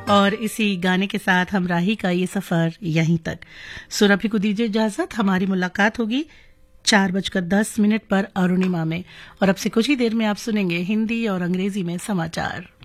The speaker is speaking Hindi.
और इसी गाने के साथ हम राही का ये सफर यहीं तक। सुरभि को दीजिए इजाजत। हमारी मुलाकात होगी 4:10 पर अरुणिमा में, और अब से कुछ ही देर में आप सुनेंगे हिंदी और अंग्रेजी में समाचार।